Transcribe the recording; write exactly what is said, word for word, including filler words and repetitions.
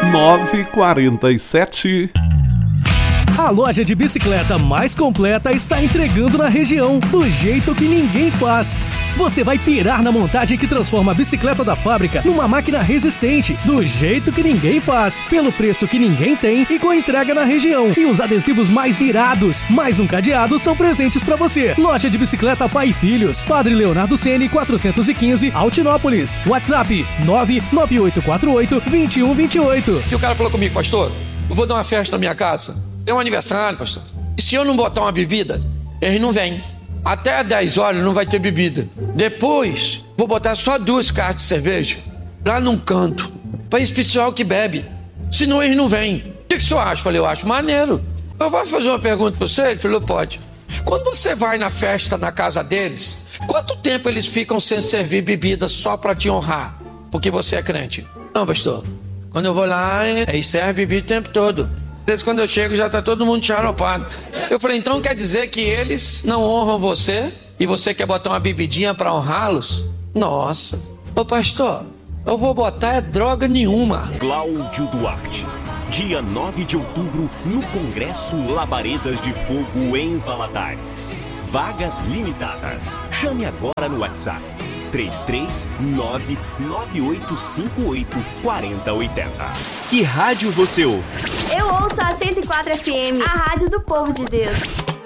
nove quarenta e sete. A loja de bicicleta mais completa está entregando na região, do jeito que ninguém faz. Você vai pirar na montagem que transforma a bicicleta da fábrica numa máquina resistente, do jeito que ninguém faz, pelo preço que ninguém tem e com entrega na região. E os adesivos mais irados, mais um cadeado são presentes para você. Loja de bicicleta Pai e Filhos, Padre Leonardo Ceni, quatrocentos e quinze, Altinópolis. WhatsApp nove nove oito quatro oito, dois um dois oito. E o cara falou comigo: pastor, eu vou dar uma festa na minha casa. É um aniversário, pastor. E se eu não botar uma bebida, eles não vêm. Até dez horas não vai ter bebida. Depois, vou botar só duas caixas de cerveja lá num canto, para esse pessoal que bebe. Senão eles não vêm. O que, que o senhor acha? Falei: eu acho maneiro. Eu vou fazer uma pergunta para você? Ele falou: pode. Quando você vai na festa na casa deles, quanto tempo eles ficam sem servir bebida só para te honrar? Porque você é crente. Não, pastor. Quando eu vou lá, eles servem bebida o tempo todo. Desde quando eu chego já tá todo mundo xaropado. Eu falei: então quer dizer que eles não honram você e você quer botar uma bebidinha para honrá-los? Nossa. Ô pastor, eu vou botar é droga nenhuma. Cláudio Duarte, dia nove de outubro, no Congresso Labaredas de Fogo em Valadares. Vagas limitadas. Chame agora no WhatsApp três três nove nove oito cinco oito quatro zero oito zero. Que rádio você ouve? Eu ouço a cento e quatro F M, a rádio do povo de Deus.